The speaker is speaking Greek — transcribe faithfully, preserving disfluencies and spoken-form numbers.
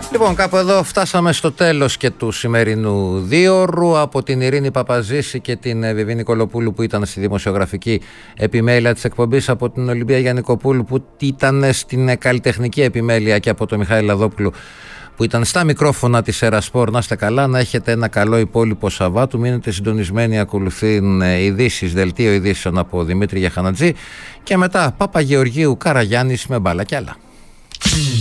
Λοιπόν, κάπου εδώ φτάσαμε στο τέλος και του σημερινού δίωρου. Από την Ειρήνη Παπαζήση και την Βιβί Νικολοπούλου που ήταν στη δημοσιογραφική επιμέλεια της εκπομπής, από την Ολυμπία Γιαννικοπούλου που ήταν στην καλλιτεχνική επιμέλεια και από τον Μιχάλη Λαδόπουλο που ήταν στα μικρόφωνα της Ερασπορ. Να είστε καλά, να έχετε ένα καλό υπόλοιπο Σαββάτου. Μείνετε συντονισμένοι, ακολουθούν ειδήσεις, δελτίο ειδήσεων από Δημήτρη Γιαχανατζή και μετά Παπαγεωργίου Καραγιάννης με μπάλα κι άλλα.